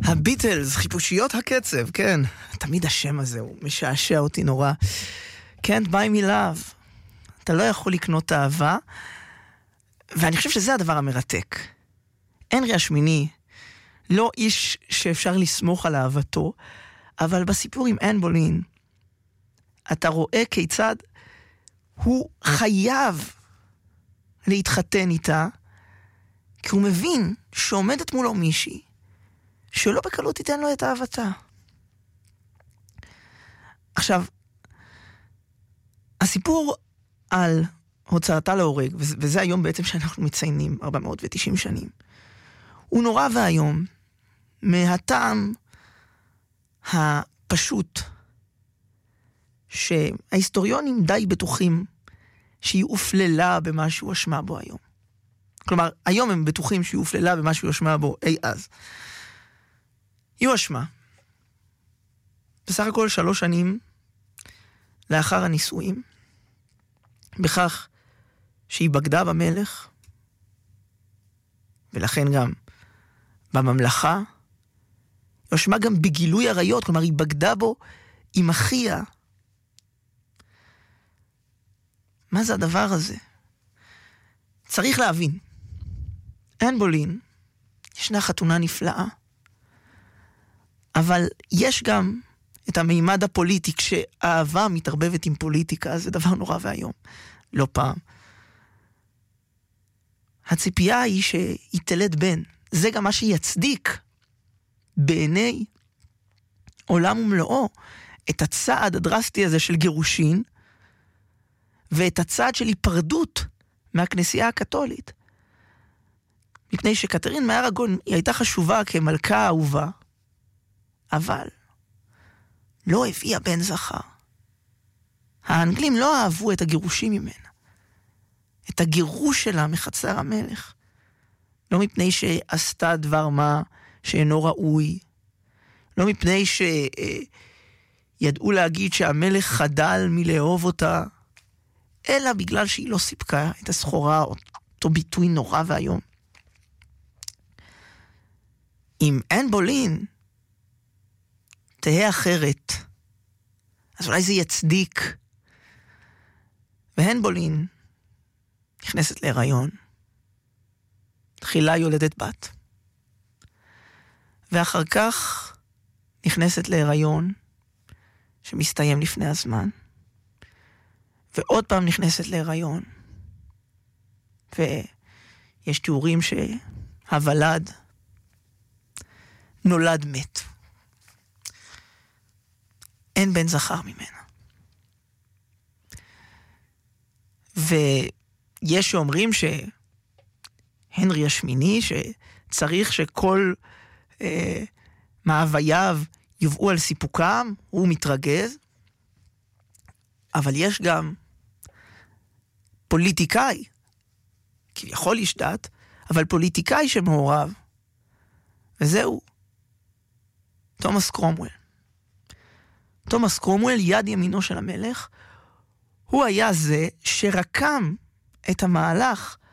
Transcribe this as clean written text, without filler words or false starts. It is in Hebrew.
הביטלס, חיפושיות הקצב, כן. תמיד השם הזה, הוא משעשע אותי נורא. Can't buy me love. אתה לא יכול לקנות אהבה, ואני חושב שזה הדבר המרתק. הנרי השמיני, לא איש שאפשר לסמוך על אהבתו, אבל בסיפור עם אן בולין, אתה רואה כיצד הוא חייב להתחתן איתה, כי הוא מבין שעומדת מולו מישהי, שלא בקלות תיתן לו את אהבתה. עכשיו, הסיפור על הוצאתה להורג, וזה היום בעצם שאנחנו מציינים 490 שנים, הוא נורא והיום, מהטעם הפשוט, שההיסטוריונים די בטוחים שהיא הופללה במה שהוא אשמה בו היום. כלומר, היום הם בטוחים שהיא הופללה במה שהוא אשמה בו אי אז. היא אשמה. בסך הכל 3 שנים לאחר הנישואים, בכך שהיא בגדה במלך, ולכן גם בממלכה, היא אשמה גם בגילוי עריות, כלומר היא בגדה בו עם אחיה. מה זה הדבר הזה? צריך להבין. אן בולין, ישנה חתונה נפלאה, אבל יש גם את המימד הפוליטי, כשאהבה מתערבבת עם פוליטיקה, זה דבר נורא והיום. לא פעם. הציפייה היא שהיא תלד בן. זה גם מה שיצדיק בעיני עולם ומלואו את הצעד הדרסטי הזה של גירושין, ואת הצעד של היפרדות מהכנסייה הקתולית. מפני שקתרין מאראגון היא הייתה חשובה כמלכה האהובה, אבל לא הביאה בן זכר. האנגלים לא אהבו את הגירושים ממנה. את הגירוש שלה מחצר המלך. לא מפני שעשתה דבר מה שאינו ראוי. לא מפני שידעו להגיד שהמלך חדל מלאהוב אותה. אלא בגלל שהיא לא סיפקה את הסחורה, אותו ביטוי נורא והיום. אם אן בולין תהיה אחרת, אז אולי זה יצדיק. והן בולין נכנסת להיריון, תחילה יולדת בת, ואחר כך נכנסת להיריון שמסתיים לפני הזמן, ועוד פעם נכנסת להיריון, ויש תיאורים שהוולד נולד מת. אין בן זכר ממנה. ויש שאומרים שהנרי השמיני, שצריך שכל מאווייו יובאו על סיפוקם, הוא מתרגז, אבל יש גם פוליטיקאי, כביכול איש דת, אבל פוליטיקאי שמעורב, וזהו, תומאס קרומוול. תומאס קרומוול, יד ימינו של המלך, הוא היה זה שרקם את המהלך